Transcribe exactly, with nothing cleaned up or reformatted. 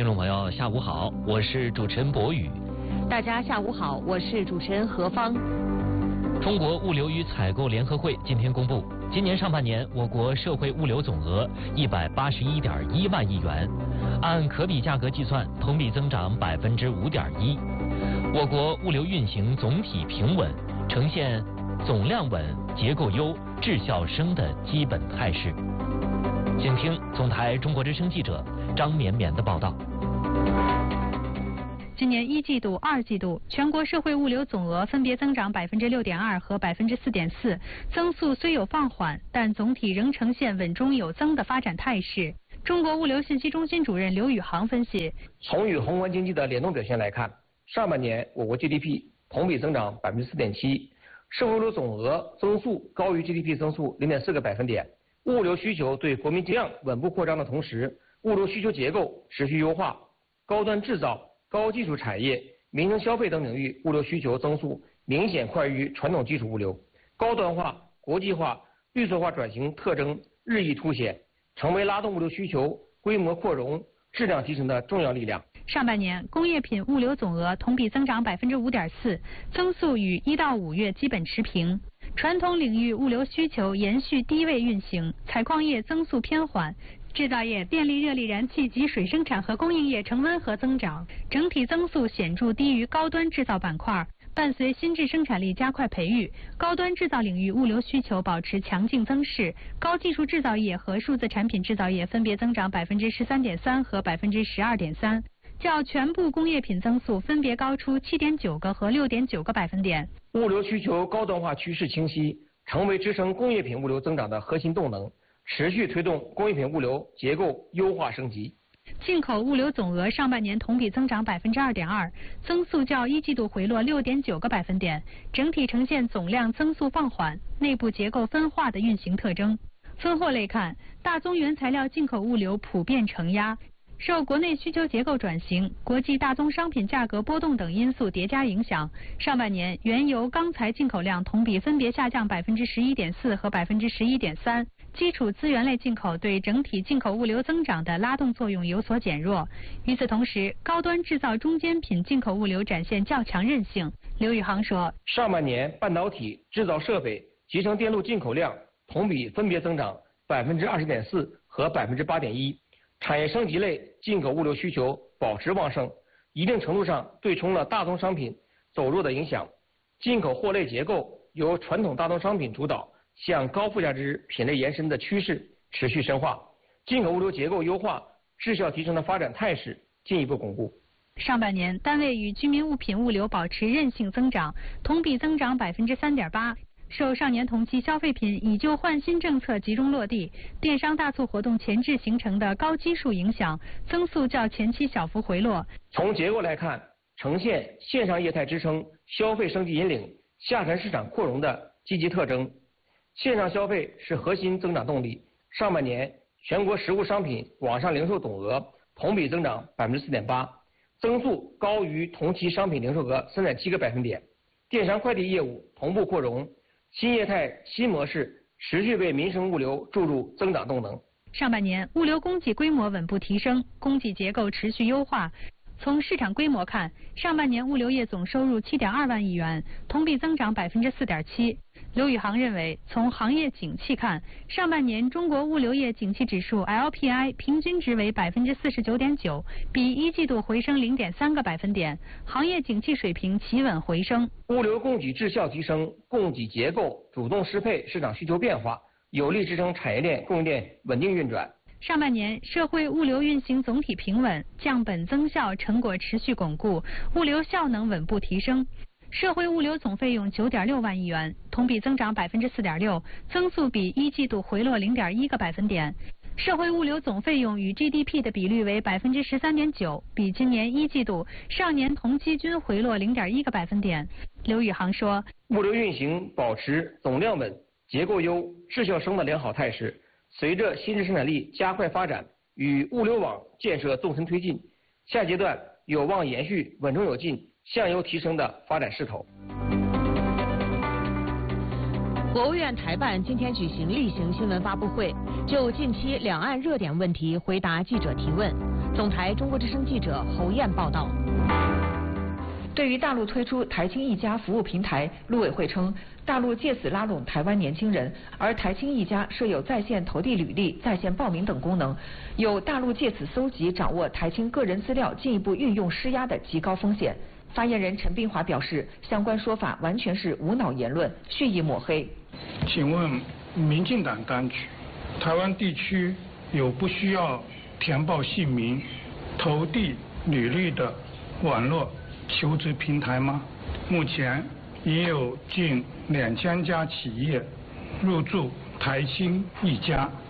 听众朋友，下午好，我是主持人博宇。 大家下午好，我是主持人何芳。 中国物流与采购联合会今天公布，今年上半年我国社会物流总额一百八十一点一万亿元，按可比价格计算，同比增长百分之五点一。我国物流运行总体平稳，呈现总量稳、结构优、质效升的基本态势。请听总台中国之声记者张绵绵的报道。 今年一季度、二季度，全国社会物流总额分别增长百分之六点二和百分之四点四，增速虽有放缓，但总体仍呈现稳中有增的发展态势。中国物流信息中心主任刘宇航分析， 从与宏观经济的联动表现来看，上半年我国 G D P 同比增长百分之四点七，社会物流总额增速高于 G D P 增速零点四个百分点。物流需求对国民经济量稳步扩张的同时，物流需求结构持续优化，高端制造、高技术产业、民生消费等领域物流需求增速明显快于传统基础物流，高端化、国际化、绿色化转型特征日益凸显，成为拉动物流需求规模扩容、质量提升的重要力量。 上半年工业品物流总额同比增长百分之五点四，增速与一到五月基本持平。传统领域物流需求延续低位运行，采矿业增速偏缓，制造业、电力、热力燃气及水生产和供应业呈温和增长，整体增速显著低于高端制造板块。伴随新质生产力加快培育，高端制造领域物流需求保持强劲增势，高技术制造业和数字产品制造业分别增长百分之十三点三和百分之十二点三，较全部工业品增速分别高出七点九个和六点九个百分点。 物流需求高端化趋势清晰，成为支撑工业品物流增长的核心动能，持续推动工业品物流结构优化升级。 进口物流总额上半年同比增长百分之二点二，增速较一季度回落六点九个百分点，整体呈现总量增速放缓、内部结构分化的运行特征。分货类看，大宗原材料进口物流普遍承压。受国内需求结构转型、国际大宗商品价格波动等因素叠加影响，上半年原油、钢材进口量同比分别下降百分之十一点四和百分之十一点三。基础资源类进口对整体进口物流增长的拉动作用有所减弱。与此同时，高端制造中间品进口物流展现较强韧性。刘宇航说， 上半年半导体、制造设备、集成电路进口量同比分别增长百分之二十点四和百分之八点一。产业升级类进口物流需求保持旺盛，一定程度上对冲了大宗商品走弱的影响。进口货类结构由传统大宗商品主导，向高附加值品类延伸的趋势持续深化，进口物流结构优化、质效提升的发展态势进一步巩固。 上半年单位与居民物品物流保持韧性增长，同比增长百分之三点八。受上年同期消费品以旧换新政策集中落地、电商大促活动前置形成的高基数影响，增速较前期小幅回落。 从结构来看，呈现线上业态支撑、消费升级引领、下沉市场扩容的积极特征。线上消费是核心增长动力。上半年全国实物商品网上零售总额同比增长百分之四点八，增速高于同期商品零售额三点七个百分点。电商快递业务同步扩容。新业态、新模式持续为民生物流注入增长动能。 上半年物流供给规模稳步提升，供给结构持续优化。从市场规模看，上半年物流业总收入七点二万亿元，同比增长百分之四点七。刘宇航认为，从行业景气看，上半年中国物流业景气指数 L P I 平均值为百分之四十九点九，比一季度回升零点三个百分点，行业景气水平企稳回升。 物流供给质效提升，供给结构主动适配市场需求变化，有力支撑产业链、供应链稳定运转。 上半年社会物流运行总体平稳，降本增效成果持续巩固，物流效能稳步提升。社会物流总费用九点六万亿元，同比增长百分之四点六，增速比一季度回落零点一个百分点。社会物流总费用与 G D P 的比率为百分之十三点九，比今年一季度、上年同期均回落零点一个百分点。刘宇航说， 物流运行保持总量稳、结构优、质效升的良好态势。随着新质生产力加快发展与物流网建设纵深推进，下阶段有望延续稳中有进、向优提升的发展势头。 国务院台办今天举行例行新闻发布会，就近期两岸热点问题回答记者提问。 总台中国之声记者侯艳报道。 对于大陆推出台青一家服务平台，陆委会称，大陆借此拉拢台湾年轻人，而台青一家设有在线投递履历、在线报名等功能，有大陆借此搜集掌握台青个人资料进一步运用施压的极高风险。发言人陈斌华表示，相关说法完全是无脑言论，蓄意抹黑。 请问民进党当局，台湾地区有不需要填报姓名、投递履历的网络求职平台吗？目前已有近两千家企业入驻台青一家，